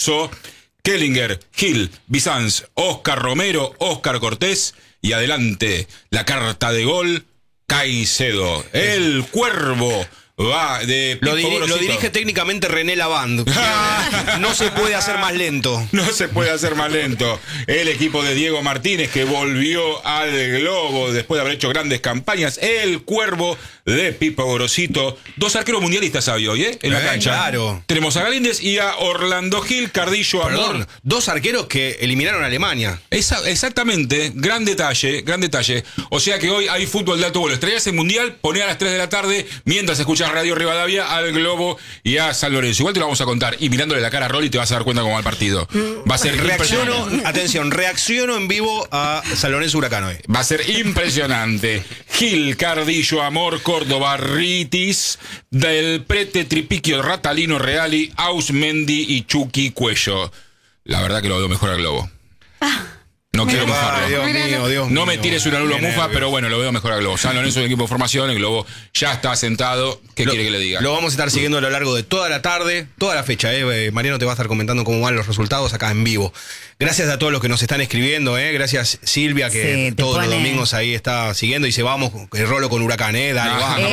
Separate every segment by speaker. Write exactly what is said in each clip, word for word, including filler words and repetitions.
Speaker 1: Corso, Kellinger, Gil, Bizanz, Oscar Romero, Oscar Cortés y adelante la carta de gol, Caicedo. El Cuervo va de
Speaker 2: lo, diri lo dirige técnicamente René Lavand. No se puede hacer más lento.
Speaker 1: No se puede hacer más lento. El equipo de Diego Martínez, que volvió al globo después de haber hecho grandes campañas. El Cuervo de Pipo Gorosito. Dos arqueros mundialistas había hoy, ¿eh? En la eh, cancha.
Speaker 2: Claro.
Speaker 1: Tenemos a Galíndez y a Orlando Gil, Cardillo,
Speaker 2: Perdón,
Speaker 1: Amor.
Speaker 2: Dos arqueros que eliminaron a Alemania.
Speaker 1: Esa, exactamente. Gran detalle, gran detalle. O sea que hoy hay fútbol de alto vuelo. Estrellas en Mundial, poné a las tres de la tarde mientras escuchas Radio Rivadavia, al Globo y a San Lorenzo. Igual te lo vamos a contar. Y mirándole la cara a Rolly te vas a dar cuenta cómo va el partido. Va a ser
Speaker 2: reacciono, atención, reacciono en vivo a San Lorenzo Huracán hoy.
Speaker 1: Va a ser impresionante. Gil, Cardillo, Amor, Córdoba, Ritis, Del Prete, Tripiquio, Ratalino, Reali, Ausmendi y Chucky Cuello. La verdad que lo veo mejor al Globo. No
Speaker 2: Mira,
Speaker 1: quiero mojarlo.
Speaker 2: Dios mío, Dios
Speaker 1: no
Speaker 2: mío,
Speaker 1: me tires una nulo mufa, pero bueno, lo veo mejor al Globo. San Lorenzo es un equipo de formación, el Globo ya está sentado. ¿Qué
Speaker 2: lo,
Speaker 1: quiere que le diga?
Speaker 2: Lo vamos a estar siguiendo a lo largo de toda la tarde, toda la fecha. Eh. Mariano te va a estar comentando cómo van los resultados acá en vivo. Gracias a todos los que nos están escribiendo, eh. Gracias Silvia, que sí, todos pone... los domingos ahí está siguiendo y dice, vamos, el rolo con Huracán, eh. Dale,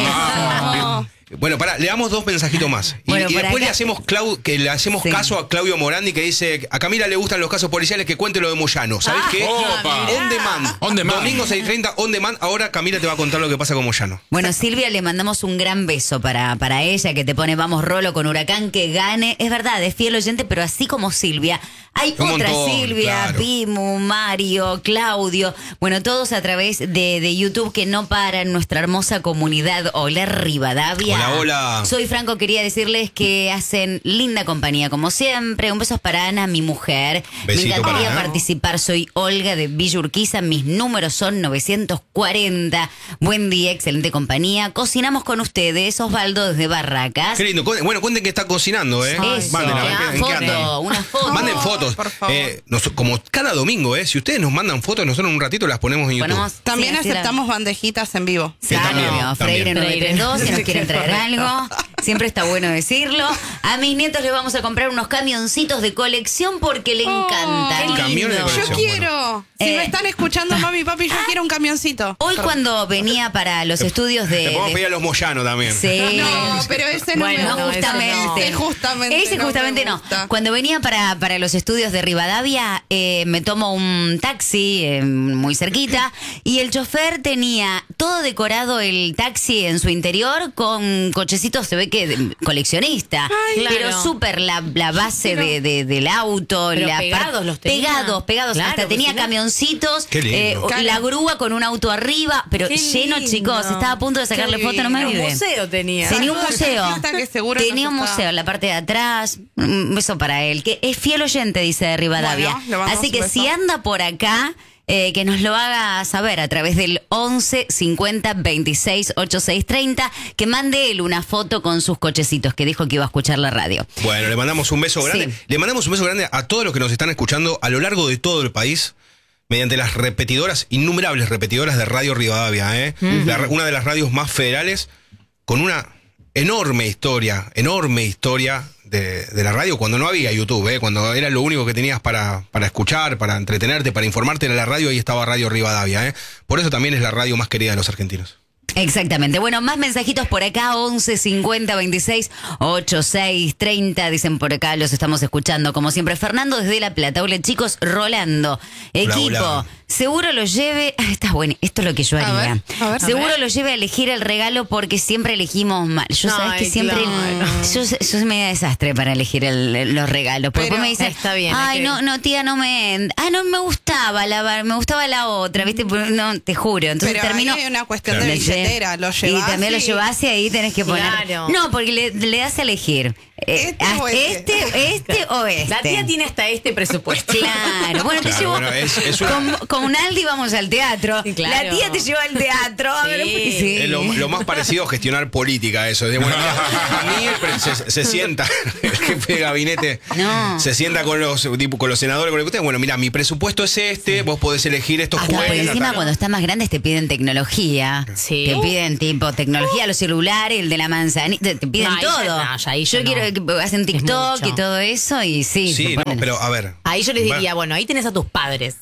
Speaker 2: vamos. Bueno, pará, le damos dos mensajitos más. Y, bueno, y después acá... le hacemos, Clau que le hacemos sí. caso a Claudio Morandi, que dice, a Camila le gustan los casos policiales, que cuente lo de Moyano. ¿Sabés ah, qué?
Speaker 1: Opa.
Speaker 2: On demand.
Speaker 1: On demand.
Speaker 2: Domingo seis y treinta, on demand. Ahora Camila te va a contar lo que pasa con Moyano.
Speaker 3: Bueno, Silvia, le mandamos un gran beso para, para ella, que te pone vamos rolo con Huracán, que gane. Es verdad, es fiel oyente, pero así como Silvia, hay un otra montón, Silvia, claro. Pimu, Mario, Claudio. Bueno, todos a través de, de YouTube, que no paran, nuestra hermosa comunidad. Hola, Rivadavia.
Speaker 2: Hola, hola.
Speaker 3: Soy Franco, quería decirles que hacen linda compañía, como siempre. Un beso para Ana, mi mujer.
Speaker 2: Besito.
Speaker 3: Me encantaría
Speaker 2: para
Speaker 3: participar. Soy Olga de Villa Urquiza. Mis números son novecientos cuarenta. Buen día, excelente compañía. Cocinamos con ustedes. Osvaldo desde Barracas.
Speaker 2: Qué lindo. Bueno, cuenten que está cocinando, ¿eh?
Speaker 3: Eso.
Speaker 2: Manden, a ver,
Speaker 3: Ah,
Speaker 2: ¿en
Speaker 3: foto,
Speaker 2: qué andan?
Speaker 3: una foto.
Speaker 2: Manden fotos.
Speaker 4: Por favor.
Speaker 2: Eh, nos, como cada domingo, ¿eh? Si ustedes nos mandan fotos, nosotros en un ratito las ponemos en YouTube.
Speaker 3: Ponemos,
Speaker 4: También
Speaker 3: sí,
Speaker 4: aceptamos la... bandejitas en vivo.
Speaker 3: Sí,
Speaker 2: también,
Speaker 3: también. Freire nueve tres dos, si nos quieren traer algo. Siempre está bueno decirlo. A mis nietos les vamos a comprar unos camioncitos de colección porque le
Speaker 4: oh,
Speaker 3: encantan.
Speaker 2: Camiones de colección.
Speaker 4: Yo quiero. Bueno. Si
Speaker 3: Eh,
Speaker 4: me están escuchando, mami y papi, yo quiero un camioncito.
Speaker 3: Hoy
Speaker 4: Perdón.
Speaker 3: cuando venía para los estudios de...
Speaker 2: Le podemos
Speaker 3: de...
Speaker 2: pedir a los Moyano también.
Speaker 3: Sí.
Speaker 4: No, pero ese no
Speaker 3: bueno,
Speaker 4: me
Speaker 3: no,
Speaker 4: gusta.
Speaker 3: justamente.
Speaker 4: Ese justamente
Speaker 3: Ese
Speaker 4: no
Speaker 3: justamente
Speaker 4: me
Speaker 3: no.
Speaker 4: gusta.
Speaker 3: Cuando venía para, para los estudios de Rivadavia, eh, me tomo un taxi eh, muy cerquita y el chofer tenía todo decorado el taxi en su interior con cochecitos, se ve que de, coleccionista.
Speaker 4: Ay,
Speaker 3: pero
Speaker 4: claro.
Speaker 3: súper la, la base
Speaker 4: Pero-
Speaker 3: de, de- del auto.
Speaker 5: Pero
Speaker 3: la
Speaker 5: pegados
Speaker 3: par-
Speaker 5: los tenía.
Speaker 3: Pegados, pegados.
Speaker 5: Claro,
Speaker 3: Hasta
Speaker 5: porque
Speaker 3: tenía
Speaker 5: si no-
Speaker 3: camioncitos.
Speaker 2: Qué lindo.
Speaker 3: eh, la grúa con un auto arriba, pero
Speaker 5: Qué
Speaker 3: lleno,
Speaker 5: lindo.
Speaker 3: chicos. Estaba a punto de sacarle
Speaker 4: Qué
Speaker 3: foto, no me
Speaker 4: lindo.
Speaker 3: olvidé.
Speaker 5: Un museo tenía.
Speaker 3: Tenía un
Speaker 4: Saludos a
Speaker 3: museo.
Speaker 4: Taxista, que seguro
Speaker 3: Tenía
Speaker 4: nos
Speaker 3: un
Speaker 4: está-
Speaker 3: museo en la parte de atrás. Un beso para él, que es fiel oyente, dice de Rivadavia.
Speaker 4: Bueno, le mandamos
Speaker 3: Así que
Speaker 4: un beso.
Speaker 3: si anda por acá, eh, que nos lo haga saber a través del once cincuenta veintiséis ochenta y seis treinta, que mande él una foto con sus cochecitos, que dijo que iba a escuchar la radio.
Speaker 2: Bueno, le mandamos un beso grande.
Speaker 3: Sí.
Speaker 2: Le mandamos un beso grande a todos los que nos están escuchando a lo largo de todo el país, mediante las repetidoras, innumerables repetidoras de Radio Rivadavia, ¿eh? Uh-huh. La, una de las radios más federales, con una enorme historia, enorme historia de, de la radio cuando no había YouTube, ¿eh? Cuando era lo único que tenías para, para escuchar, para entretenerte, para informarte en la radio, ahí estaba Radio Rivadavia, ¿eh? Por eso también es la radio más querida de los argentinos.
Speaker 3: Exactamente. Bueno, más mensajitos por acá, once cincuenta veintiséis ochenta y seis treinta, dicen por acá, los estamos escuchando como siempre. Fernando desde La Plata. Hola chicos, Rolando. Equipo,
Speaker 2: hola.
Speaker 3: seguro lo lleve, ah, está bueno, esto es lo que yo
Speaker 4: A
Speaker 3: haría.
Speaker 4: ver, a ver.
Speaker 3: seguro
Speaker 4: A ver.
Speaker 3: lo lleve a elegir el regalo porque siempre elegimos mal. Yo
Speaker 5: No,
Speaker 3: sabes que
Speaker 5: ay,
Speaker 3: siempre,
Speaker 5: claro.
Speaker 3: yo, yo soy media desastre para elegir el- los regalos. Porque
Speaker 4: Pero
Speaker 3: después me dicen,
Speaker 5: está bien,
Speaker 3: ay,
Speaker 5: hay que-
Speaker 3: no, no, tía, no me, ah, no me gustaba la, me gustaba la otra, ¿viste? No, te juro. Entonces
Speaker 4: Pero
Speaker 3: termino.
Speaker 4: ahí hay una cuestión
Speaker 2: Claro.
Speaker 4: de billetera. Lo
Speaker 3: Y
Speaker 4: llevas
Speaker 3: también lo llevas y ahí tenés que poner.
Speaker 5: Claro.
Speaker 3: No, porque le, le das a elegir. Eh,
Speaker 4: ¿Este o
Speaker 3: este,
Speaker 4: este?
Speaker 3: este o este.
Speaker 5: La tía tiene hasta este presupuesto.
Speaker 3: Claro, bueno, te
Speaker 2: Claro,
Speaker 3: llevo.
Speaker 2: bueno, es- es una-
Speaker 3: con, con Aldi vamos al teatro.
Speaker 5: Sí, claro.
Speaker 3: La tía te lleva al teatro. A ver,
Speaker 5: Sí.
Speaker 3: sí.
Speaker 2: Es lo, lo más parecido a gestionar política, eso. De, bueno, mira, a mí el- se, se sienta, el jefe de gabinete
Speaker 3: No.
Speaker 2: se sienta con los tipo, con los senadores, con el que ustedes, bueno, mira, mi presupuesto es este, vos podés elegir estos
Speaker 3: Acá por
Speaker 2: juguetes.
Speaker 3: encima,
Speaker 2: tal.
Speaker 3: cuando están más grandes, te piden tecnología.
Speaker 5: Sí.
Speaker 3: Te piden tipo tecnología, los celulares, el de la manzanita. Te piden
Speaker 5: No, ahí ya
Speaker 3: todo.
Speaker 5: no, ya ahí
Speaker 3: Yo
Speaker 5: ya
Speaker 3: quiero,
Speaker 5: no.
Speaker 3: que hacen TikTok
Speaker 5: mucho.
Speaker 3: y todo eso, y sí.
Speaker 2: Sí,
Speaker 3: se
Speaker 2: no,
Speaker 3: ponen-
Speaker 2: pero a ver.
Speaker 5: Ahí yo les
Speaker 2: va-
Speaker 5: diría, bueno, ahí tenés a tus padres.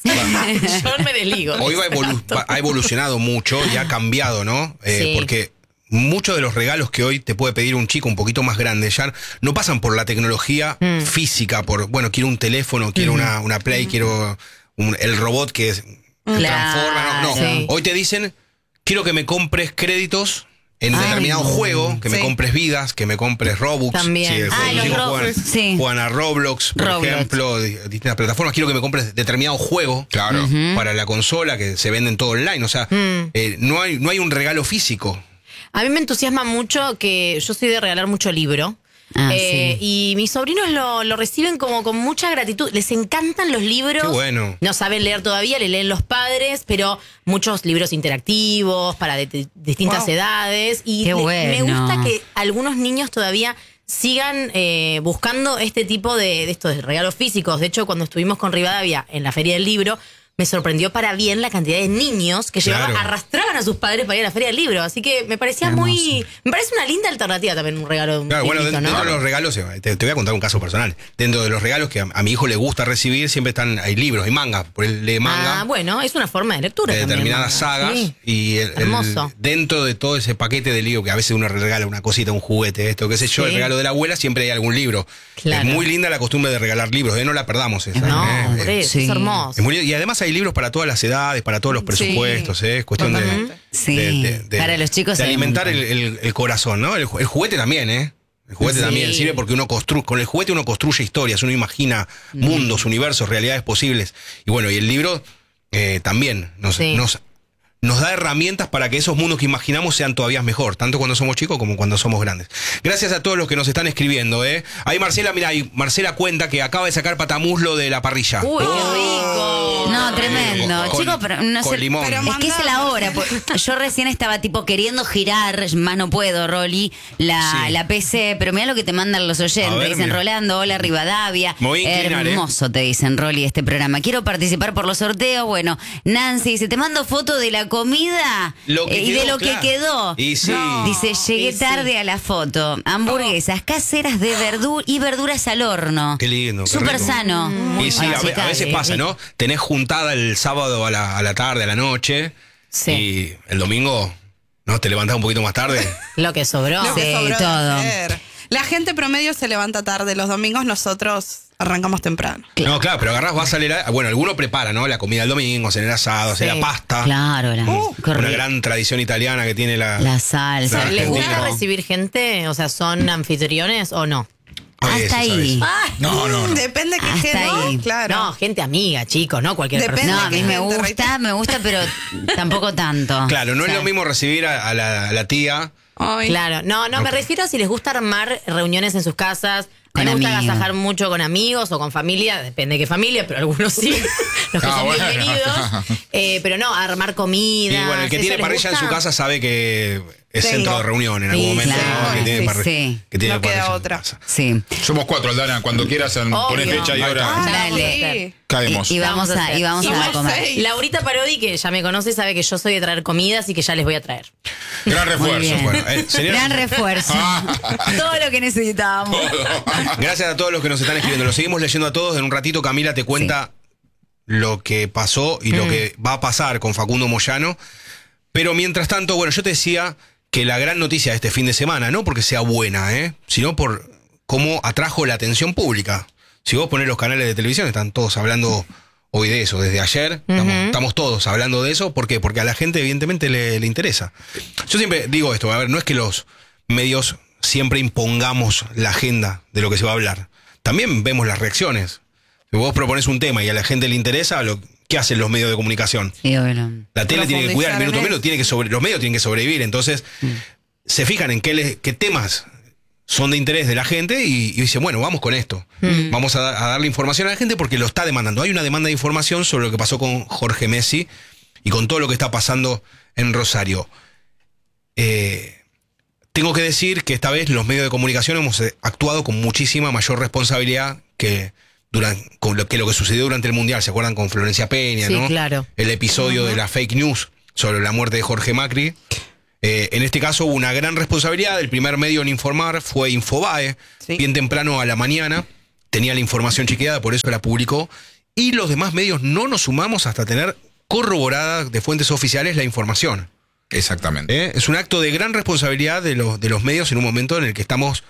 Speaker 5: Yo me desligo.
Speaker 2: Hoy va evolu- va- ha evolucionado mucho y ha cambiado, ¿no? Eh,
Speaker 5: Sí.
Speaker 2: Porque muchos de los regalos que hoy te puede pedir un chico un poquito más grande ya no pasan por la tecnología
Speaker 5: Mm.
Speaker 2: física, por, bueno, quiero un teléfono, quiero una, una Play, quiero un- el robot que, es- que
Speaker 3: Claro.
Speaker 2: transforma. No, no.
Speaker 5: Sí.
Speaker 2: Hoy te dicen, quiero que me compres créditos en
Speaker 3: Ay,
Speaker 2: determinado
Speaker 3: no.
Speaker 2: juego, que me
Speaker 4: Sí.
Speaker 2: compres vidas, que me compres Robux.
Speaker 5: También.
Speaker 2: Sí, el
Speaker 3: Ah,
Speaker 2: juego,
Speaker 3: los
Speaker 2: los chicos
Speaker 3: Robux,
Speaker 2: juegan,
Speaker 3: sí.
Speaker 2: juegan a Roblox, por
Speaker 3: Roblox.
Speaker 2: ejemplo, di- distintas plataformas. Quiero que me compres determinado juego
Speaker 1: Claro.
Speaker 2: para la consola, que se venden todo online. O sea,
Speaker 5: Mm.
Speaker 2: eh, no, hay, no hay un regalo físico.
Speaker 5: A mí me entusiasma mucho que yo soy de regalar mucho libro.
Speaker 3: Ah,
Speaker 5: Eh,
Speaker 3: sí.
Speaker 5: Y mis sobrinos lo, lo reciben como con mucha gratitud. Les encantan los libros.
Speaker 2: Qué bueno.
Speaker 5: No saben leer todavía, le leen los padres, pero muchos libros interactivos para de- de- distintas
Speaker 4: Wow.
Speaker 5: edades. Y
Speaker 3: Qué
Speaker 5: le- me
Speaker 3: bueno.
Speaker 5: gusta que algunos niños todavía sigan eh, buscando este tipo de, de estos regalos físicos. De hecho, cuando estuvimos con Rivadavia en la Feria del Libro, me sorprendió para bien la cantidad de niños que
Speaker 2: Claro.
Speaker 5: llevaban, arrastraban a sus padres para ir a la Feria del Libro. Así que me parecía
Speaker 3: Hermoso.
Speaker 5: muy... Me parece una linda alternativa también un regalo de un
Speaker 2: Claro, bueno,
Speaker 5: librito,
Speaker 2: dentro
Speaker 5: ¿no?
Speaker 2: de los regalos, eh, te, te voy a contar un caso personal. Dentro de los regalos que a, a mi hijo le gusta recibir, siempre están, hay libros, hay manga, por él lee manga.
Speaker 5: Ah, bueno, es una forma de lectura
Speaker 2: de
Speaker 5: también,
Speaker 2: determinadas
Speaker 5: manga.
Speaker 2: sagas
Speaker 5: Sí.
Speaker 2: y el- el-
Speaker 5: Hermoso.
Speaker 2: dentro de todo ese paquete de libros que a veces uno regala una cosita, un juguete, esto, qué sé yo,
Speaker 5: Sí.
Speaker 2: el regalo de la abuela siempre hay algún libro.
Speaker 5: Claro.
Speaker 2: Es muy linda la costumbre de regalar libros, eh, no la perdamos esa.
Speaker 5: No,
Speaker 2: eh,
Speaker 5: hombre,
Speaker 2: eh,
Speaker 5: eso
Speaker 3: sí.
Speaker 5: es hermoso.
Speaker 2: es muy lindo. Y además hay libros para todas las edades, para todos los presupuestos, eh, es cuestión de,
Speaker 4: totalmente.
Speaker 3: Sí,
Speaker 2: de- de- de-
Speaker 3: para los chicos
Speaker 2: de
Speaker 3: hay un
Speaker 2: alimentar
Speaker 3: montón.
Speaker 2: el, el- el corazón, ¿no? El, ju- el juguete también, ¿eh? El juguete
Speaker 5: Sí.
Speaker 2: también sirve porque uno construye, con el juguete uno construye historias, uno imagina mundos, universos, realidades posibles. Y bueno, y el libro eh, también nos,
Speaker 5: Sí.
Speaker 2: nos, nos da herramientas para que esos mundos que imaginamos sean todavía mejor, tanto cuando somos chicos como cuando somos grandes. Gracias a todos los que nos están escribiendo, ¿eh? Ahí Marcela, mira, ahí Marcela cuenta que acaba de sacar patamuslo de la parrilla.
Speaker 5: Uy, qué rico.
Speaker 3: No, tremendo.
Speaker 2: Con-
Speaker 3: Chicos, pero no
Speaker 2: con
Speaker 3: sé.
Speaker 2: limón.
Speaker 4: Pero
Speaker 3: Es que es la hora. pues, Yo recién estaba tipo queriendo girar, más no puedo, Rolly, la,
Speaker 2: Sí.
Speaker 3: la P C, pero mira lo que te mandan los oyentes.
Speaker 2: A ver,
Speaker 3: Dicen
Speaker 2: mira.
Speaker 3: Rolando, hola Rivadavia.
Speaker 2: Me voy a inclinar,
Speaker 3: Hermoso, te dicen, Rolly, este programa. Quiero participar por los sorteos. Bueno, Nancy dice, te mando foto de la comida
Speaker 2: Lo que
Speaker 3: eh, y de
Speaker 2: quedó,
Speaker 3: lo
Speaker 2: claro.
Speaker 3: que quedó.
Speaker 2: Y sí.
Speaker 3: Dice, llegué
Speaker 5: y sí.
Speaker 3: tarde a la foto. Hamburguesas caseras de verdura y verduras al horno.
Speaker 2: Qué lindo, qué
Speaker 3: Súper
Speaker 2: rico.
Speaker 3: sano.
Speaker 2: Y sí,
Speaker 3: Ay,
Speaker 2: a, ve-
Speaker 3: chicas,
Speaker 2: a veces
Speaker 3: eh,
Speaker 2: pasa, ¿no? Tenés juntada el sábado a la, a la tarde, a la noche.
Speaker 5: Sí.
Speaker 2: Y el domingo, ¿no? Te levantás un poquito más tarde.
Speaker 5: Lo que sobró.
Speaker 4: Lo que
Speaker 3: Sí,
Speaker 4: sobró de
Speaker 3: todo.
Speaker 4: ayer. La gente promedio se levanta tarde. Los domingos nosotros arrancamos temprano.
Speaker 2: No, claro, pero agarrás, vas a leer. Bueno, alguno prepara, ¿no? La comida el domingo, hacer el asado, hacer
Speaker 5: Sí.
Speaker 2: la pasta.
Speaker 3: Claro, la,
Speaker 4: Uh,
Speaker 3: qué
Speaker 2: Una
Speaker 3: rico.
Speaker 2: gran tradición italiana que tiene la.
Speaker 3: La salsa.
Speaker 2: La
Speaker 5: ¿Les gusta
Speaker 2: Argentina.
Speaker 5: recibir gente? O sea, ¿son anfitriones o no?
Speaker 2: A veces,
Speaker 3: Hasta
Speaker 2: a
Speaker 3: ahí.
Speaker 2: veces.
Speaker 1: No, no, no.
Speaker 4: Depende que
Speaker 3: Hasta
Speaker 4: qué, ¿no?
Speaker 3: ahí.
Speaker 4: Claro.
Speaker 5: No, gente amiga, chicos, no cualquier
Speaker 4: Depende.
Speaker 5: persona.
Speaker 3: No, a mí me
Speaker 4: Gente,
Speaker 3: gusta,
Speaker 4: reitero.
Speaker 3: me gusta, pero tampoco tanto.
Speaker 2: Claro, no
Speaker 3: O sea,
Speaker 2: es lo mismo recibir a, a la, a la tía.
Speaker 4: Ay.
Speaker 5: Claro, no, no, me
Speaker 2: Ok.
Speaker 5: refiero a si les gusta armar reuniones en sus casas. A
Speaker 3: Con
Speaker 5: mí me gusta
Speaker 3: amigos.
Speaker 5: agasajar mucho con amigos o con familia, depende de qué familia, pero algunos sí, los que
Speaker 1: Ah,
Speaker 5: son
Speaker 1: bueno.
Speaker 5: bienvenidos. Eh, pero no, armar comida.
Speaker 2: Y bueno, el que tiene parrilla en su casa sabe que es
Speaker 4: Tengo.
Speaker 2: centro de reunión en
Speaker 5: Sí,
Speaker 2: algún momento.
Speaker 3: claro,
Speaker 2: ¿no? Que tiene
Speaker 3: sí,
Speaker 2: parri-
Speaker 3: sí.
Speaker 2: que tiene
Speaker 4: No queda
Speaker 2: parrilla en su
Speaker 4: otra.
Speaker 2: casa.
Speaker 3: Sí.
Speaker 1: Somos cuatro, Aldana. Cuando quieras, pones fecha y hora.
Speaker 5: Ah,
Speaker 3: Dale.
Speaker 4: Sí.
Speaker 1: Caemos.
Speaker 3: Y, y vamos
Speaker 5: Vamos a
Speaker 3: a,
Speaker 5: hacer.
Speaker 3: y vamos a
Speaker 5: Igual
Speaker 3: comer.
Speaker 4: seis.
Speaker 5: Laurita Parodi, que ya me conoce, sabe que yo soy de traer comidas y que ya les voy a traer.
Speaker 1: Gran
Speaker 3: Muy
Speaker 1: refuerzo.
Speaker 3: bien.
Speaker 2: Bueno, eh, señoras-
Speaker 3: Gran refuerzo. Todo lo que necesitábamos.
Speaker 2: Gracias a todos los que nos están escribiendo. Lo seguimos leyendo a todos. En un ratito Camila te cuenta lo que pasó y lo que va a pasar con Facundo Moyano. Pero mientras tanto, bueno, yo te decía que la gran noticia de este fin de semana, no porque sea buena, ¿eh? sino por cómo atrajo la atención pública. Si vos ponés los canales de televisión, están todos hablando hoy de eso. Desde ayer estamos, estamos todos hablando de eso. ¿Por qué? Porque a la gente evidentemente le, le interesa. Yo siempre digo esto, a ver, no es que los medios siempre impongamos la agenda de lo que se va a hablar. También vemos las reacciones. Si vos propones un tema y a la gente le interesa, lo, ¿qué hacen los medios de comunicación?
Speaker 3: Sí, bueno.
Speaker 2: La tele tiene que cuidar el
Speaker 4: Profundizar
Speaker 2: minuto
Speaker 4: en
Speaker 2: menos,
Speaker 4: eso.
Speaker 2: tiene que sobre, los medios tienen que sobrevivir. Entonces, se fijan en qué, le- qué temas son de interés de la gente y, y dicen, bueno, vamos con esto. Vamos a, da- a darle información a la gente porque lo está demandando. Hay una demanda de información sobre lo que pasó con Jorge Messi y con todo lo que está pasando en Rosario. Eh, tengo que decir que esta vez los medios de comunicación hemos eh, actuado con muchísima mayor responsabilidad que, durante, con lo, que lo que sucedió durante el Mundial. ¿Se acuerdan con Florencia Peña?
Speaker 5: Sí,
Speaker 2: ¿no?
Speaker 5: claro.
Speaker 2: El episodio de la fake news sobre la muerte de Jorge Macri. Eh, en este caso hubo una gran responsabilidad. El primer medio en informar fue Infobae,
Speaker 4: Sí.
Speaker 2: bien temprano a la mañana. Tenía la información chequeada, por eso la publicó. Y los demás medios no nos sumamos hasta tener corroborada de fuentes oficiales la información.
Speaker 1: Exactamente.
Speaker 2: ¿Eh? Es un acto de gran responsabilidad de los, de los medios en un momento en el que estamos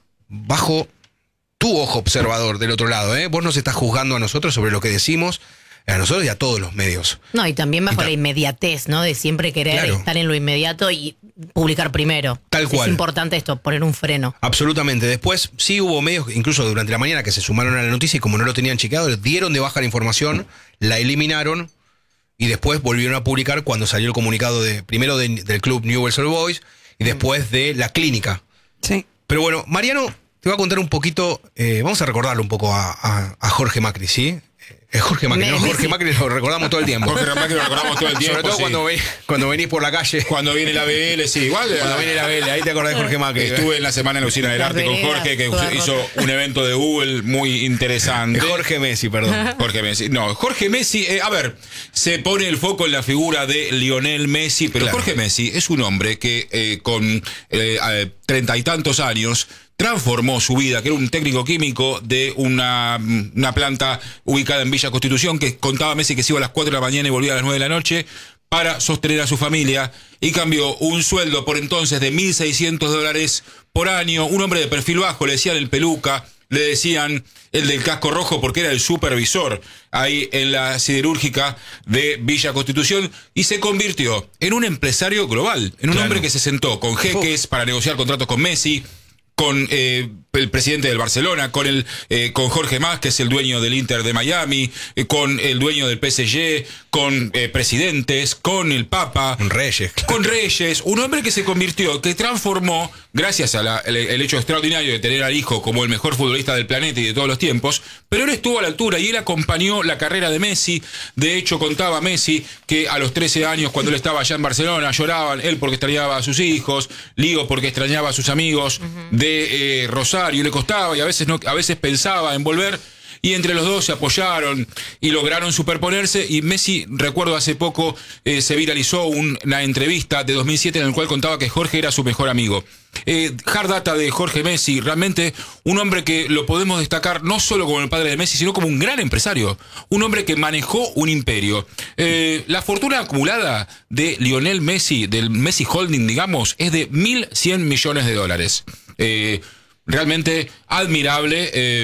Speaker 2: bajo tu ojo observador del otro lado. ¿eh? Vos nos estás juzgando a nosotros sobre lo que decimos, a nosotros y a todos los medios.
Speaker 5: No, y también bajo
Speaker 2: Y ta-
Speaker 5: la inmediatez, ¿no? De siempre querer
Speaker 2: Claro.
Speaker 5: estar en lo inmediato y publicar primero.
Speaker 2: Tal
Speaker 5: Es
Speaker 2: cual.
Speaker 5: importante esto, poner un freno.
Speaker 2: Absolutamente. Después sí hubo medios, incluso durante la mañana, que se sumaron a la noticia y como no lo tenían chequeado, dieron de baja la información, la eliminaron y después volvieron a publicar cuando salió el comunicado de primero de- del club Newell's Old Boys y después de la clínica.
Speaker 4: Sí.
Speaker 2: Pero bueno, Mariano te va a contar un poquito, eh, vamos a recordarlo un poco a, a- a Jorge Macri, ¿sí? Es Jorge Macri,
Speaker 5: Me-
Speaker 2: no,
Speaker 5: me-
Speaker 2: Jorge Macri lo recordamos todo el tiempo.
Speaker 1: Jorge Macri lo recordamos todo el tiempo.
Speaker 2: Sobre todo
Speaker 1: sí.
Speaker 2: cuando, ve- cuando venís por la calle,
Speaker 1: Cuando viene la B L, sí, igual.
Speaker 2: cuando viene la vela, ahí te acordás de Jorge Macri.
Speaker 1: Estuve en la semana en la usina del
Speaker 5: Las
Speaker 1: arte con
Speaker 5: veredas,
Speaker 1: Jorge, que
Speaker 5: todas
Speaker 1: hizo
Speaker 5: rotas.
Speaker 1: un evento de Google muy interesante.
Speaker 2: Jorge Messi, perdón.
Speaker 1: Jorge Messi. No, Jorge Messi, eh, a ver, se pone el foco en la figura de Lionel Messi, pero
Speaker 2: Claro.
Speaker 1: Jorge Messi es un hombre que eh, con treinta y tantos años transformó su vida, que era un técnico químico de una, una planta ubicada en Villa Constitución, que contaba Messi que se iba a las cuatro de la mañana y volvía a las nueve de la noche para sostener a su familia, y cambió un sueldo por entonces de mil seiscientos dólares por año, un hombre de perfil bajo, le decían el peluca, le decían el del casco rojo porque era el supervisor ahí en la siderúrgica de Villa Constitución, y se convirtió en un empresario global, en un
Speaker 2: Claro.
Speaker 1: hombre que se sentó con jeques para negociar contratos con Messi, con eh, el presidente del Barcelona, con el eh, con Jorge Mas, que es el dueño del Inter de Miami, eh, con el dueño del P S G, con eh, presidentes, con el Papa,
Speaker 2: Con Reyes.
Speaker 1: con Reyes, un hombre que se convirtió, que transformó, gracias al el hecho extraordinario de tener al hijo como el mejor futbolista del planeta y de todos los tiempos, pero él estuvo a la altura y él acompañó la carrera de Messi. De hecho, contaba Messi que a los trece años, cuando él estaba allá en Barcelona, lloraban, él porque extrañaba a sus hijos, Lío porque extrañaba a sus amigos de eh, Rosario, le costaba y a veces, no, a veces pensaba en volver. Y entre los dos se apoyaron y lograron superponerse. Y Messi, recuerdo hace poco, eh, se viralizó un- una entrevista de dos mil siete en la cual contaba que Jorge era su mejor amigo. Eh, hard data de Jorge Messi, realmente un hombre que lo podemos destacar no solo como el padre de Messi, sino como un gran empresario. Un hombre que manejó un imperio. Eh, la fortuna acumulada de Lionel Messi, del Messi Holding, digamos, es de mil cien millones de dólares. Eh, Realmente admirable, eh,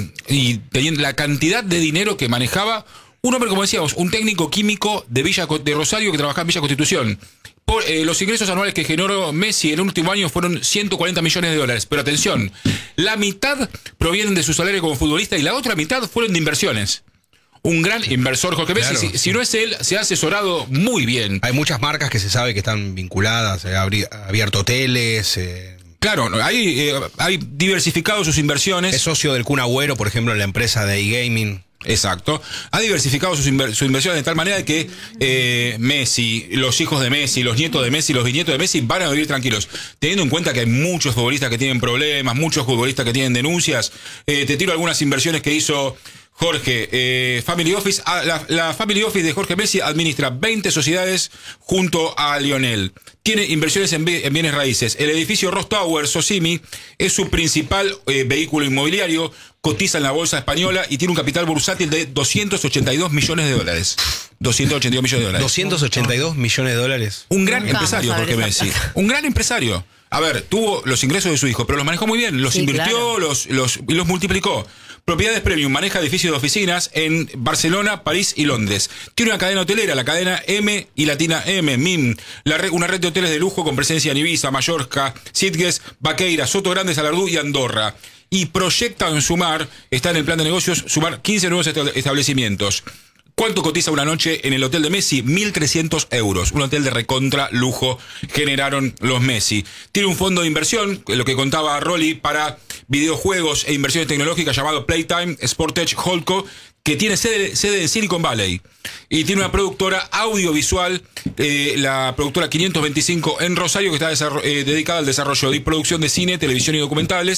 Speaker 1: y teniendo la cantidad de dinero que manejaba un hombre, como decíamos, un técnico químico de Villa Co- de Rosario que trabajaba en Villa Constitución. Por, eh, los ingresos anuales que generó Messi en el último año fueron ciento cuarenta millones de dólares. Pero atención, la mitad provienen de su salario como futbolista y la otra mitad fueron de inversiones. Un gran inversor, Jorge Messi.
Speaker 2: Claro.
Speaker 1: Si, si no es él, se ha asesorado muy bien.
Speaker 2: Hay muchas marcas que se sabe que están vinculadas, eh, ha abri- ha abierto hoteles, eh,
Speaker 1: Claro, hay, eh, hay diversificado sus inversiones.
Speaker 2: es socio del Kun Agüero, por ejemplo, en la empresa de e-gaming.
Speaker 1: Exacto. Ha diversificado sus, inver- sus inversiones de tal manera que eh, Messi, los hijos de Messi, los nietos de Messi, los bisnietos de Messi van a vivir tranquilos. Teniendo en cuenta que hay muchos futbolistas que tienen problemas, muchos futbolistas que tienen denuncias, eh, te tiro algunas inversiones que hizo Jorge. Eh, Family Office, ah, la, la Family Office de Jorge Messi administra veinte sociedades junto a Lionel. Tiene inversiones en, bi- en bienes raíces. El edificio Ross Tower, Socimi, es su principal eh, vehículo inmobiliario. Cotiza en la bolsa española y tiene un capital bursátil de doscientos ochenta y dos millones de dólares. doscientos ochenta y dos millones de dólares.
Speaker 2: doscientos ochenta y dos millones de dólares.
Speaker 1: Un gran
Speaker 5: Nunca
Speaker 1: empresario,
Speaker 5: vamos a
Speaker 1: Jorge
Speaker 5: ver
Speaker 1: Messi.
Speaker 5: esa plata.
Speaker 1: Un gran empresario. A ver, tuvo los ingresos de su hijo, pero los manejó muy bien. Los
Speaker 5: Sí,
Speaker 1: invirtió,
Speaker 5: claro.
Speaker 1: los, los, y los multiplicó. Propiedades Premium, maneja edificios de oficinas en Barcelona, París y Londres. Tiene una cadena hotelera, la cadena M y Latina M, M I M. La red- una red de hoteles de lujo con presencia en Ibiza, Mallorca, Sitges, Baqueira, Soto Grande, Salardú y Andorra. Y proyectan sumar, está en el plan de negocios, sumar quince nuevos esta- establecimientos. ¿Cuánto cotiza una noche en el hotel de Messi? mil trescientos euros. Un hotel de recontra lujo generaron los Messi. Tiene un fondo de inversión, lo que contaba Rolly, para videojuegos e inversiones tecnológicas llamado Playtime Sportech Holdco, que tiene sede, sede en Silicon Valley. Y tiene una productora audiovisual, eh, la productora quinientos veinticinco en Rosario, que está desarro- eh, dedicada al desarrollo y producción de cine, televisión y documentales.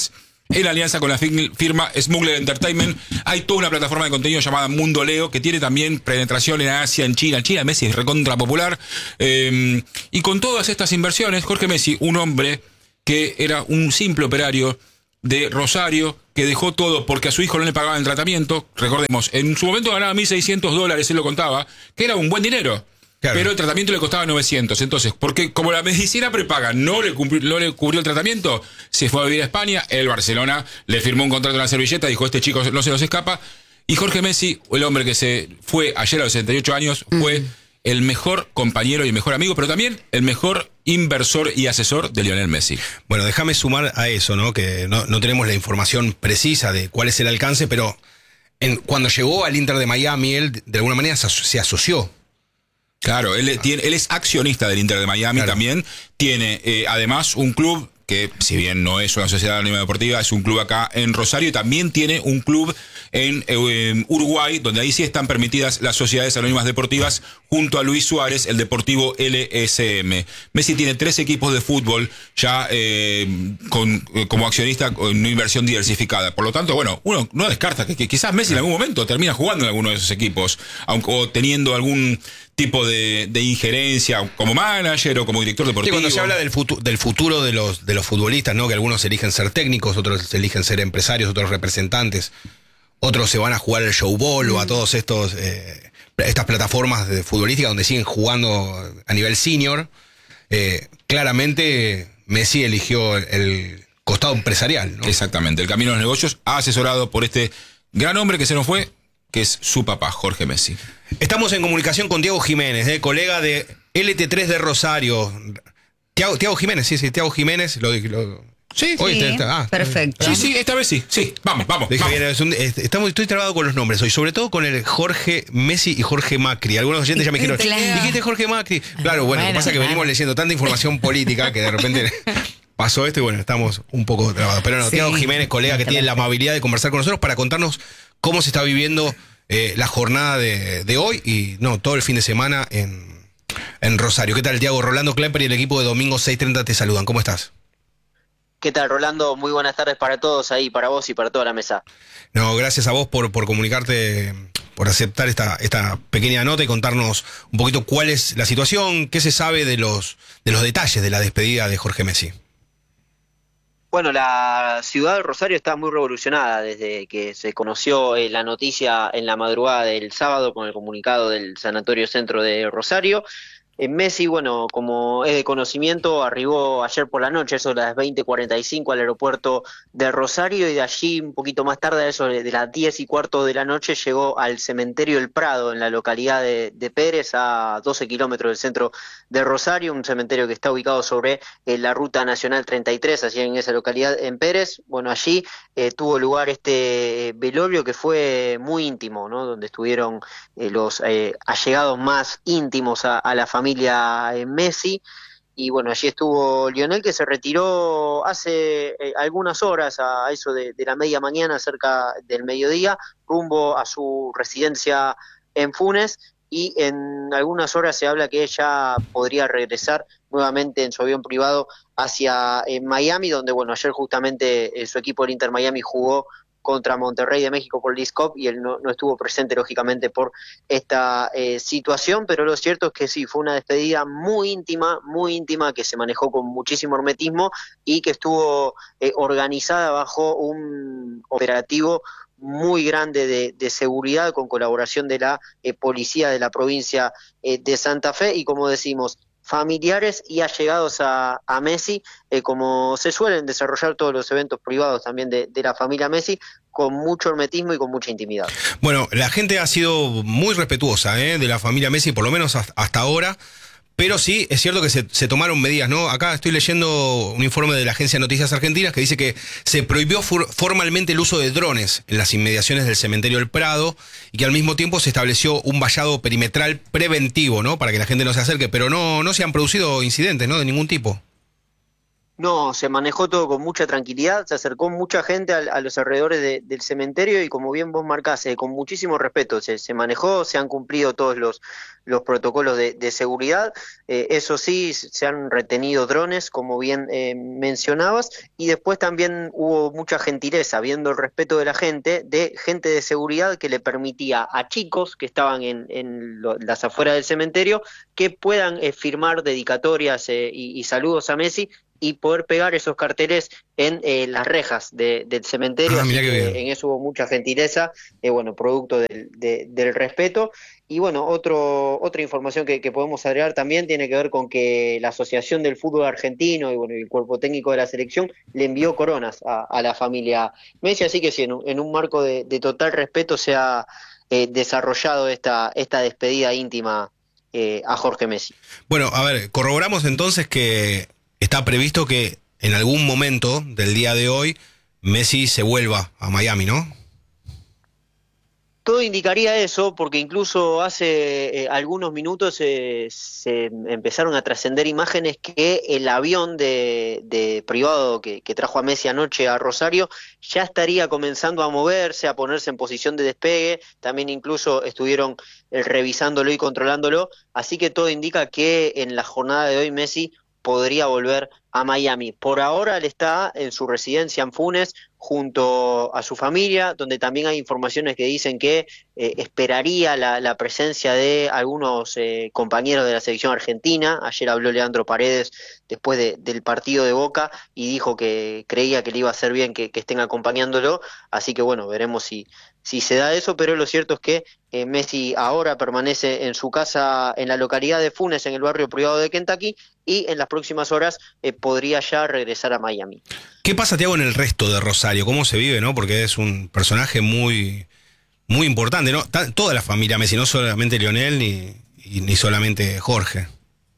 Speaker 1: en alianza con la firma Smuggler Entertainment. Hay toda una plataforma de contenido llamada Mundo Leo, que tiene también penetración en Asia, en China. En China Messi es recontra popular. Eh, y con todas estas inversiones, Jorge Messi, un hombre que era un simple operario de Rosario, que dejó todo porque a su hijo no le pagaban el tratamiento. Recordemos, en su momento ganaba mil seiscientos dólares, él lo contaba, que era un buen dinero. Claro. Pero el tratamiento le costaba novecientos. Entonces, porque como la medicina prepaga no le, cubrió, no le cubrió el tratamiento, se fue a vivir a España. El Barcelona le firmó un contrato en la servilleta, dijo, este chico no se nos escapa. Y Jorge Messi, el hombre que se fue ayer a los sesenta y ocho años, fue mm. el mejor compañero y el mejor amigo, pero también el mejor inversor y asesor de Lionel Messi.
Speaker 2: Bueno, déjame sumar a eso, ¿no? Que no, no tenemos la información precisa de cuál es el alcance, pero en, cuando llegó al Inter de Miami, él de alguna manera se, se asoció.
Speaker 1: Claro, él, tiene, él es accionista del Inter de Miami, claro. También tiene eh, además un club que, si bien no es una sociedad anónima deportiva, es un club acá en Rosario, y también tiene un club en, en Uruguay, donde ahí sí están permitidas las sociedades anónimas deportivas, junto a Luis Suárez, el Deportivo L S M. Messi tiene tres equipos de fútbol ya eh, con, eh, como accionista con una inversión diversificada. Por lo tanto, bueno, uno no descarta que, que quizás Messi en algún momento termina jugando en alguno de esos equipos, aunque, o teniendo algún tipo de, de injerencia como manager o como director deportivo.
Speaker 2: Sí, cuando se habla del, futu del futuro de los, de los futbolistas, ¿no? Que algunos eligen ser técnicos, otros eligen ser empresarios, otros representantes, otros se van a jugar al showball mm. o a todos estos eh, estas plataformas de futbolística donde siguen jugando a nivel senior. Eh, claramente Messi eligió el, el costado empresarial, ¿no?
Speaker 1: Exactamente, el camino de los negocios, asesorado por este gran hombre que se nos fue, que es su papá, Jorge Messi.
Speaker 2: Estamos en comunicación con Tiago Jiménez, eh, colega de L T tres de Rosario. Tiago, Tiago Jiménez, sí, sí, Tiago Jiménez. Lo, lo,
Speaker 3: sí, hoy sí, está, ah, perfecto.
Speaker 1: Sí, sí, esta vez sí, sí, vamos, vamos.
Speaker 2: Dije,
Speaker 1: vamos.
Speaker 2: Bien, es un, estamos, estoy trabado con los nombres hoy, sobre todo con el Jorge Messi y Jorge Macri. Algunos oyentes ya me dijeron, claro. ¿Dijiste Jorge Macri? Claro, bueno, bueno lo que pasa es que venimos leyendo tanta información política que de repente pasó esto y bueno, estamos un poco trabados. Pero no, sí, Tiago Jiménez, colega que tiene la amabilidad de conversar con nosotros para contarnos cómo se está viviendo Eh, la jornada de, de hoy y no, todo el fin de semana en, en Rosario. ¿Qué tal, Tiago? Rolando Klemper y el equipo de Domingo seis treinta te saludan. ¿Cómo estás?
Speaker 6: ¿Qué tal, Rolando? Muy buenas tardes para todos ahí, para vos y para toda la mesa.
Speaker 2: No, gracias a vos por, por comunicarte, por aceptar esta, esta pequeña nota y contarnos un poquito cuál es la situación, qué se sabe de los, de los detalles de la despedida de Jorge Messi.
Speaker 6: Bueno, la ciudad de Rosario está muy revolucionada desde que se conoció eh, la noticia en la madrugada del sábado con el comunicado del Sanatorio Centro de Rosario. Eh, Messi, bueno, como es de conocimiento, arribó ayer por la noche, eso de las veinte cuarenta y cinco al aeropuerto de Rosario, y de allí un poquito más tarde, a eso de las diez y cuarto de la noche, llegó al cementerio El Prado, en la localidad de, de Pérez, a doce kilómetros del centro de Rosario, un cementerio que está ubicado sobre eh, la Ruta Nacional treinta y tres, allí en esa localidad, en Pérez. Bueno, allí eh, tuvo lugar este velorio que fue muy íntimo, ¿no? Donde estuvieron eh, los eh, allegados más íntimos a, a la familia familia Messi, y bueno, allí estuvo Lionel, que se retiró hace eh, algunas horas, a eso de, de la media mañana, cerca del mediodía, rumbo a su residencia en Funes, y en algunas horas se habla que ella podría regresar nuevamente en su avión privado hacia eh, Miami, donde bueno, ayer justamente eh, su equipo, el Inter Miami, jugó contra Monterrey de México por Leagues Cup, y él no, no estuvo presente, lógicamente, por esta eh, situación, pero lo cierto es que sí, fue una despedida muy íntima, muy íntima, que se manejó con muchísimo hermetismo y que estuvo eh, organizada bajo un operativo muy grande de, de seguridad, con colaboración de la eh, policía de la provincia eh, de Santa Fe, y como decimos, familiares y allegados a, a Messi, eh, como se suelen desarrollar todos los eventos privados también de, de la familia Messi, con mucho hermetismo y con mucha intimidad.
Speaker 2: Bueno, la gente ha sido muy respetuosa ¿eh? de la familia Messi, por lo menos hasta, hasta ahora, pero sí, es cierto que se, se tomaron medidas, ¿no? Acá estoy leyendo un informe de la Agencia de Noticias Argentinas que dice que se prohibió for, formalmente el uso de drones en las inmediaciones del cementerio El Prado, y que al mismo tiempo se estableció un vallado perimetral preventivo, ¿no? Para que la gente no se acerque, pero no, no se han producido incidentes, ¿no? De ningún tipo.
Speaker 6: No, se manejó todo con mucha tranquilidad, se acercó mucha gente a, a los alrededores de, del cementerio y como bien vos marcás, eh, con muchísimo respeto se, se manejó, se han cumplido todos los, los protocolos de, de seguridad, eh, eso sí, se han retenido drones, como bien eh, mencionabas, y después también hubo mucha gentileza, viendo el respeto de la gente, de gente de seguridad que le permitía a chicos que estaban en, en lo, las afueras del cementerio que puedan eh, firmar dedicatorias eh, y, y saludos a Messi, y poder pegar esos carteles en eh, las rejas de, del cementerio.
Speaker 2: Ah,
Speaker 6: Así
Speaker 2: mirá qué
Speaker 6: que
Speaker 2: bien.
Speaker 6: en eso hubo mucha gentileza, eh, bueno, producto del, de, del respeto. Y bueno, otro, otra información que, que podemos agregar también tiene que ver con que la Asociación del Fútbol Argentino y bueno, el cuerpo técnico de la selección le envió coronas a, a la familia Messi, así que sí, en un, en un marco de, de total respeto se ha eh, desarrollado esta, esta despedida íntima eh, a Jorge Messi.
Speaker 2: Bueno, a ver, corroboramos entonces que está previsto que en algún momento del día de hoy Messi se vuelva a Miami, ¿no?
Speaker 6: Todo indicaría eso, porque incluso hace eh, algunos minutos eh, se empezaron a trascender imágenes que el avión de, de privado que, que trajo a Messi anoche a Rosario ya estaría comenzando a moverse, a ponerse en posición de despegue. También incluso estuvieron eh, revisándolo y controlándolo, así que todo indica que en la jornada de hoy Messi podría volver a Miami. Por ahora él está en su residencia en Funes junto a su familia, donde también hay informaciones que dicen que eh, esperaría la, la presencia de algunos eh, compañeros de la selección argentina. Ayer habló Leandro Paredes después de, del partido de Boca y dijo que creía que le iba a hacer bien que, que estén acompañándolo, así que bueno, veremos si, si se da eso, pero lo cierto es que eh, Messi ahora permanece en su casa en la localidad de Funes, en el barrio privado de Kentucky, y en las próximas horas eh, podría ya regresar a Miami.
Speaker 2: ¿Qué pasa, Tiago, en el resto de Rosario? ¿Cómo se vive, no? Porque es un personaje muy, muy importante, ¿no? Ta- toda la familia Messi, no solamente Lionel ni, y, ni solamente Jorge.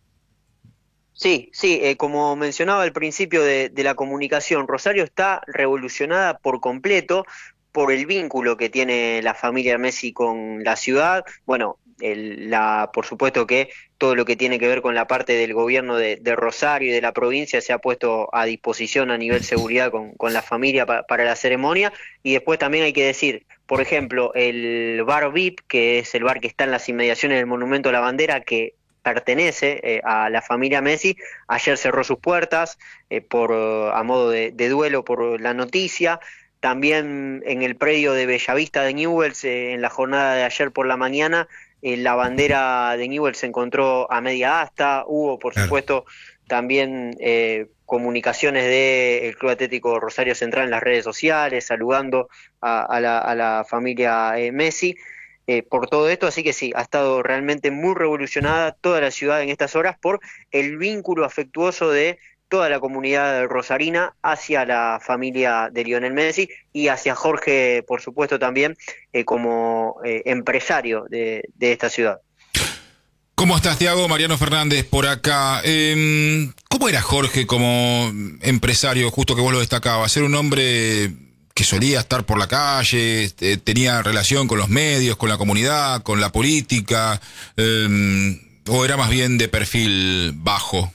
Speaker 6: Sí, sí, eh, como mencionaba al principio de, de la comunicación, Rosario está revolucionada por completo por el vínculo que tiene la familia Messi con la ciudad. Bueno, el, la, por supuesto que todo lo que tiene que ver con la parte del gobierno de, de Rosario y de la provincia se ha puesto a disposición a nivel seguridad con, con la familia pa, para la ceremonia. Y después también hay que decir, por ejemplo, el bar V I P, que es el bar que está en las inmediaciones del Monumento a la Bandera, que pertenece eh, a la familia Messi, ayer cerró sus puertas eh, por a modo de, de duelo por la noticia. También en el predio de Bellavista de Newell's, eh, en la jornada de ayer por la mañana, eh, la bandera de Newell's se encontró a media asta. Hubo, por supuesto, también eh, comunicaciones del Club Atlético Rosario Central en las redes sociales, saludando a, a, la, a la familia eh, Messi. Eh, por todo esto, así que sí, ha estado realmente muy revolucionada toda la ciudad en estas horas por el vínculo afectuoso de toda la comunidad rosarina hacia la familia de Lionel Messi y hacia Jorge, por supuesto, también eh, como eh, empresario de, de esta ciudad.
Speaker 1: ¿Cómo estás, Tiago? Mariano Fernández por acá. Eh, ¿Cómo era Jorge como empresario, justo que vos lo destacabas? Era un hombre que solía estar por la calle, eh, tenía relación con los medios, con la comunidad, con la política, eh, o era más bien de perfil bajo.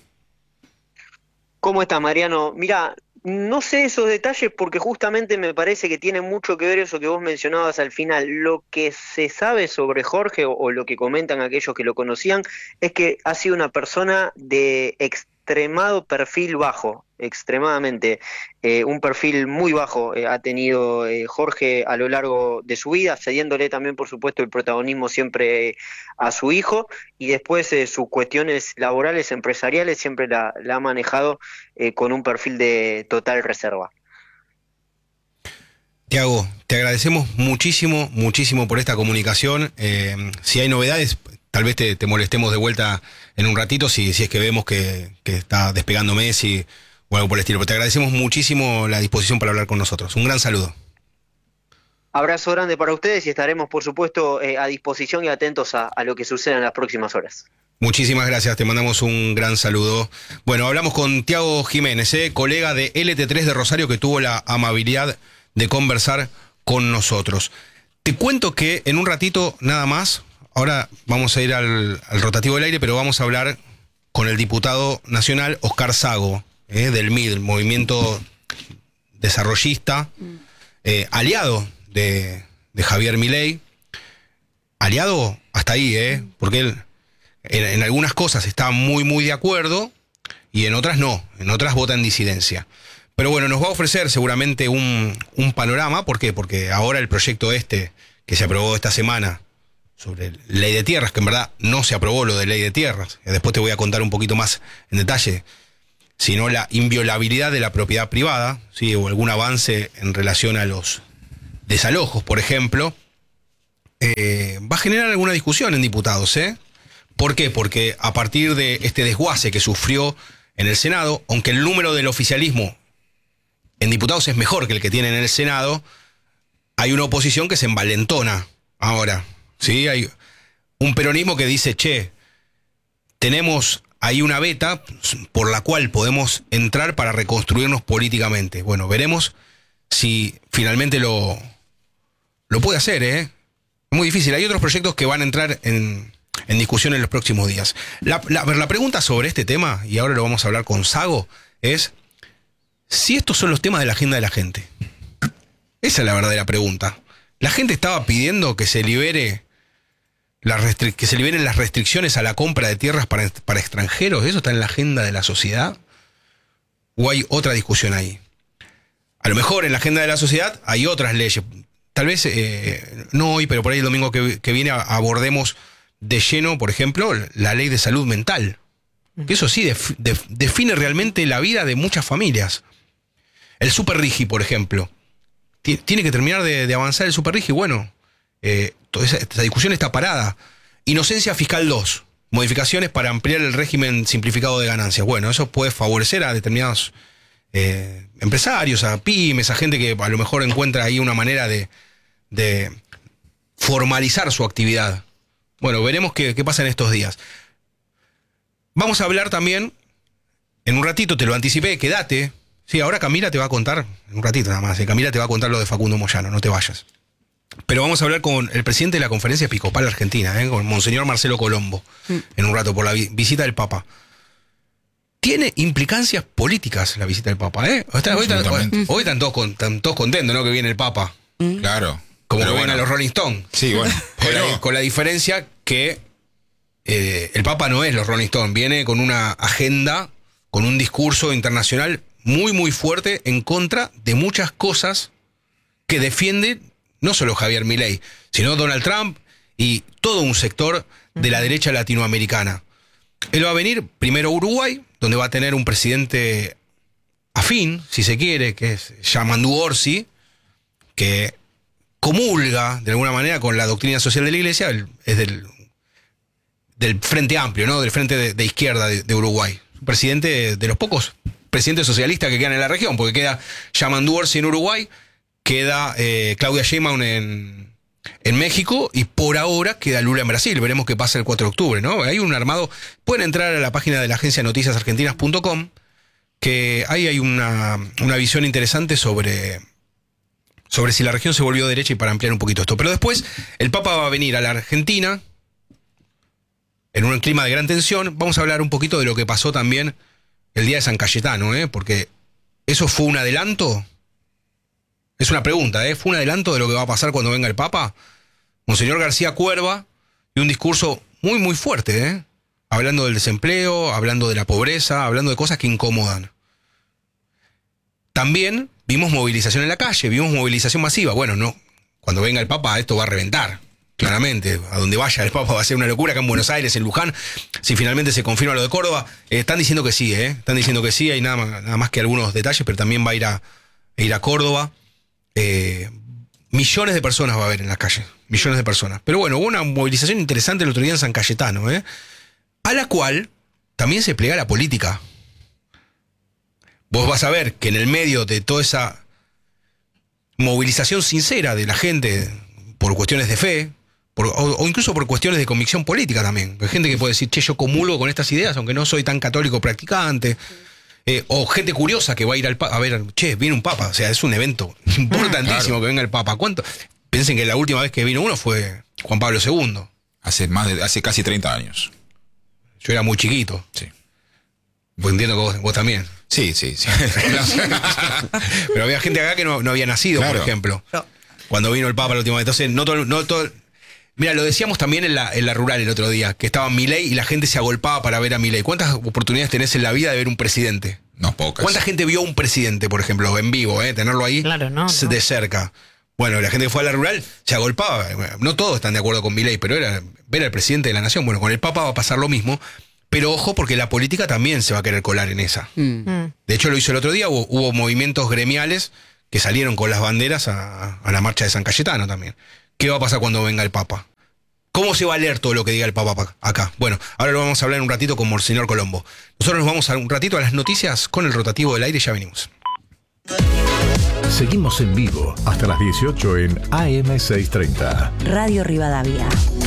Speaker 6: ¿Cómo estás, Mariano? Mira, no sé esos detalles porque justamente me parece que tiene mucho que ver eso que vos mencionabas al final. Lo que se sabe sobre Jorge, o, o lo que comentan aquellos que lo conocían, es que ha sido una persona de extremado perfil bajo, extremadamente, eh, un perfil muy bajo eh, ha tenido eh, Jorge a lo largo de su vida, cediéndole también, por supuesto, el protagonismo siempre eh, a su hijo, y después eh, sus cuestiones laborales, empresariales, siempre la, la ha manejado eh, con un perfil de total reserva.
Speaker 2: Tiago, te agradecemos muchísimo, muchísimo por esta comunicación. Eh, si hay novedades, tal vez te, te molestemos de vuelta en un ratito, si, si es que vemos que, que está despegando Messi o algo por el estilo. Pero te agradecemos muchísimo la disposición para hablar con nosotros. Un gran saludo.
Speaker 6: Abrazo grande para ustedes y estaremos, por supuesto, eh, a disposición y atentos a, a lo que suceda en las próximas horas.
Speaker 2: Muchísimas gracias, te mandamos un gran saludo. Bueno, hablamos con Tiago Jiménez, eh, colega de L T tres de Rosario, que tuvo la amabilidad de conversar con nosotros. Te cuento que en un ratito nada más, ahora vamos a ir al, al rotativo del aire, pero vamos a hablar con el diputado nacional Oscar Sago. eh, del M I D, el movimiento desarrollista, eh, aliado de, de Javier Milei, aliado hasta ahí, eh, porque él en, en algunas cosas está muy, muy de acuerdo y en otras no, en otras vota en disidencia. Pero bueno, nos va a ofrecer seguramente un, un panorama. ¿Por qué? Porque ahora el proyecto este que se aprobó esta semana sobre ley de tierras, que en verdad no se aprobó lo de ley de tierras, después te voy a contar un poquito más en detalle, sino la inviolabilidad de la propiedad privada, ¿sí? O algún avance en relación a los desalojos, por ejemplo, eh, va a generar alguna discusión en diputados, ¿eh? ¿Por qué? Porque a partir de este desguace que sufrió en el Senado, aunque el número del oficialismo en diputados es mejor que el que tiene en el Senado, hay una oposición que se envalentona ahora, ¿sí? Hay un peronismo que dice, che, tenemos ahí una veta por la cual podemos entrar para reconstruirnos políticamente. Bueno, veremos si finalmente lo, lo puede hacer, ¿eh? Es muy difícil. Hay otros proyectos que van a entrar en, en discusión en los próximos días. La, la, la pregunta sobre este tema, y ahora lo vamos a hablar con Sago, es si estos son los temas de la agenda de la gente. Esa es la verdadera pregunta. La gente estaba pidiendo que se libere la restri- que se liberen las restricciones a la compra de tierras para, para extranjeros. ¿Eso está en la agenda de la sociedad? ¿O hay otra discusión ahí? A lo mejor en la agenda de la sociedad hay otras leyes. Tal vez, eh, no hoy, pero por ahí el domingo que, que viene abordemos de lleno, por ejemplo, la ley de salud mental. Que eso sí def- def- define realmente la vida de muchas familias. El Superrigi, por ejemplo. T- tiene que terminar de, de avanzar el Superrigi. Bueno, eh, toda esa, esa discusión está parada. Inocencia Fiscal dos. Modificaciones para ampliar el régimen simplificado de ganancias. Bueno, eso puede favorecer a determinados eh, empresarios, a pymes, a gente que a lo mejor encuentra ahí una manera de, de formalizar su actividad. Bueno, veremos qué, qué pasa en estos días. Vamos a hablar también, en un ratito, te lo anticipé, quédate. Sí, ahora Camila te va a contar, en un ratito nada más, eh, Camila te va a contar lo de Facundo Moyano, no te vayas. Pero vamos a hablar con el presidente de la Conferencia Episcopal Argentina, eh, con Monseñor Marcelo Colombo, mm. en un rato, por la vi- visita del Papa. Tiene implicancias políticas la visita del Papa, ¿eh? Hoy, está, hoy, están, hoy, hoy están, todos con, están todos contentos, ¿no? Que viene el Papa.
Speaker 1: Mm. Claro.
Speaker 2: Como
Speaker 1: pero
Speaker 2: que
Speaker 1: bueno.
Speaker 2: ven a los Rolling Stones.
Speaker 1: Sí, bueno.
Speaker 2: Con,
Speaker 1: Pero...
Speaker 2: la, con la diferencia que eh, el Papa no es los Rolling Stones, viene con una agenda, con un discurso internacional muy, muy fuerte en contra de muchas cosas que defiende no solo Javier Milei, sino Donald Trump y todo un sector de la derecha latinoamericana. Él va a venir primero a Uruguay, donde va a tener un presidente afín, si se quiere, que es Yamandu Orsi, que comulga de alguna manera con la doctrina social de la Iglesia, es del, del Frente Amplio, ¿no? Del Frente de, de Izquierda de, de Uruguay. Un presidente de, de los pocos presidentes socialistas que quedan en la región, porque queda Yamandu Orsi en Uruguay, queda eh, Claudia Sheinbaum en, en México y por ahora queda Lula en Brasil. Veremos qué pasa el cuatro de octubre, ¿no? Hay un armado. Pueden entrar a la página de la agencia noticias argentinas punto com, que ahí hay una, una visión interesante sobre, sobre si la región se volvió derecha y para ampliar un poquito esto. Pero después el Papa va a venir a la Argentina en un clima de gran tensión. Vamos a hablar un poquito de lo que pasó también el día de San Cayetano, ¿eh? Porque eso fue un adelanto. Es una pregunta, ¿eh? ¿Fue un adelanto de lo que va a pasar cuando venga el Papa? Monseñor García Cuerva, y un discurso muy, muy fuerte, ¿eh? Hablando del desempleo, hablando de la pobreza, hablando de cosas que incomodan. También vimos movilización en la calle, vimos movilización masiva. Bueno, no, cuando venga el Papa esto va a reventar, claramente. A donde vaya el Papa va a ser una locura, acá en Buenos Aires, en Luján. Si finalmente se confirma lo de Córdoba, eh, están diciendo que sí, ¿eh? Están diciendo que sí, hay nada más, nada más que algunos detalles, pero también va a ir a, a ir a Córdoba. Eh, millones de personas va a haber en las calles, millones de personas. Pero bueno, hubo una movilización interesante el otro día en San Cayetano, ¿eh? A la cual también se plega la política. Vos vas a ver que en el medio de toda esa movilización sincera de la gente por cuestiones de fe, por, o, o incluso por cuestiones de convicción política también, hay gente que puede decir, che, yo comulgo con estas ideas, aunque no soy tan católico practicante. Eh, o gente curiosa que va a ir al Papa, a ver, che, viene un Papa, o sea, es un evento importantísimo, claro, que venga el Papa. ¿Cuánto? Piensen que la última vez que vino uno fue Juan Pablo segundo.
Speaker 1: Hace más de, hace casi treinta años.
Speaker 2: Yo era muy chiquito.
Speaker 1: Sí.
Speaker 2: Pues entiendo que vos, vos también. Sí, sí, sí. Pero había gente acá que no, no había nacido,
Speaker 1: Claro.
Speaker 2: por ejemplo.
Speaker 4: No.
Speaker 2: Cuando vino el Papa la última vez. Entonces, no todo... No todo mira, lo decíamos también en la, en la rural el otro día, que estaba Milei y la gente se agolpaba para ver a Milei. ¿Cuántas oportunidades tenés en la vida de ver un presidente?
Speaker 1: No, pocas.
Speaker 2: ¿Cuánta gente vio un presidente, por ejemplo, en vivo, eh? Tenerlo ahí
Speaker 5: Claro, no,
Speaker 2: c-
Speaker 5: no.
Speaker 2: de cerca. Bueno, la gente que fue a la rural se agolpaba. No todos están de acuerdo con Milei, pero era ver al presidente de la nación. Bueno, con el Papa va a pasar lo mismo. Pero ojo, porque la política también se va a querer colar en esa.
Speaker 5: Mm.
Speaker 2: De hecho, lo hizo el otro día. Hubo, hubo movimientos gremiales que salieron con las banderas a, a la marcha de San Cayetano también. ¿Qué va a pasar cuando venga el Papa? ¿Cómo se va a leer todo lo que diga el Papa pa- acá? Bueno, ahora lo vamos a hablar un ratito con Monseñor Colombo. Nosotros nos vamos a un ratito a las noticias con el rotativo del aire y ya venimos.
Speaker 7: Seguimos en vivo hasta las dieciocho en A M seiscientos treinta.
Speaker 3: Radio Rivadavia.